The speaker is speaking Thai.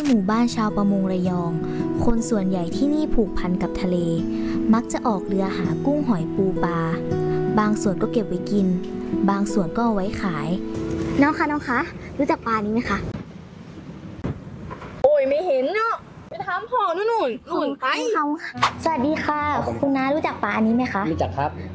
หมู่บ้านชาวประมงระยองคนส่วนใหญ่ที่นี่ผูกพันกับทะเลมักจะออกเรือหากุ้งหอยปูปลาบางส่วนก็เก็บไว้กินบางส่วนก็เอาไว้ขายน้องคะรู้จักปลานี้ไหมคะโอ้ยไม่เห็นเนาะไปถามพ่อนู่นไปสวัสดีค่ะคุณน้ารู้จักปลาอันนี้ไหมคะรู้จักครับ